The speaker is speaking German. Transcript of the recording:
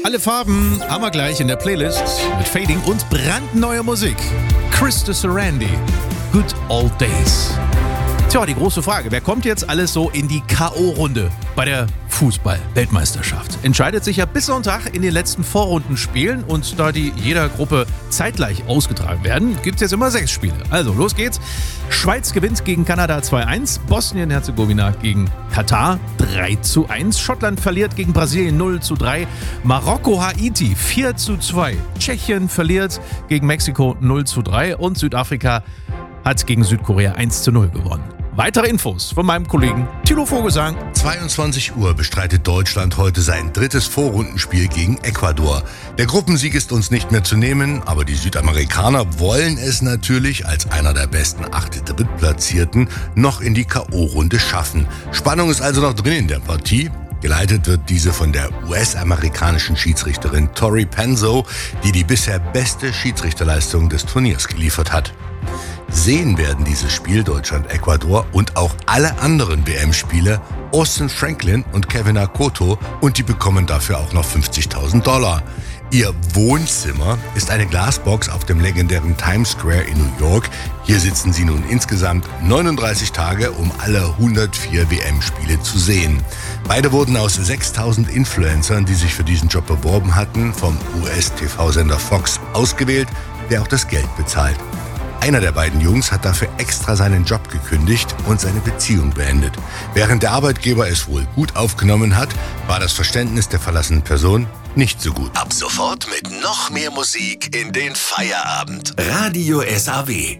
Alle Farben haben wir gleich in der Playlist mit Fading und brandneuer Musik. Krista Sarandon, Good Old Days. Tja, die große Frage, wer kommt jetzt alles so in die K.O.-Runde bei der Fußball-Weltmeisterschaft? Entscheidet sich ja bis Sonntag in den letzten Vorrundenspielen und da die jeder Gruppe zeitgleich ausgetragen werden, gibt es jetzt immer 6 Spiele. Also, los geht's. Schweiz gewinnt gegen Kanada 2-1, Bosnien-Herzegowina gegen Katar 3-1, Schottland verliert gegen Brasilien 0-3, Marokko-Haiti 4-2, Tschechien verliert gegen Mexiko 0-3 und Südafrika hat gegen Südkorea 1-0 gewonnen. Weitere Infos von meinem Kollegen Thilo Vogelsang. 22 Uhr bestreitet Deutschland heute sein 3. Vorrundenspiel gegen Ecuador. Der Gruppensieg ist uns nicht mehr zu nehmen, aber die Südamerikaner wollen es natürlich als einer der besten 8 Drittplatzierten noch in die K.O.-Runde schaffen. Spannung ist also noch drin in der Partie. Geleitet wird diese von der US-amerikanischen Schiedsrichterin Tori Penzo, die die bisher beste Schiedsrichterleistung des Turniers geliefert hat. Sehen werden dieses Spiel Deutschland-Ecuador und auch alle anderen WM-Spiele Austin Franklin und Kevin Akoto und die bekommen dafür auch noch $50.000. Ihr Wohnzimmer ist eine Glasbox auf dem legendären Times Square in New York. Hier sitzen sie nun insgesamt 39 Tage, um alle 104 WM-Spiele zu sehen. Beide wurden aus 6.000 Influencern, die sich für diesen Job beworben hatten, vom US-TV-Sender Fox ausgewählt, der auch das Geld bezahlt. Einer der beiden Jungs hat dafür extra seinen Job gekündigt und seine Beziehung beendet. Während der Arbeitgeber es wohl gut aufgenommen hat, war das Verständnis der verlassenen Person nicht so gut. Ab sofort mit noch mehr Musik in den Feierabend. Radio SAW.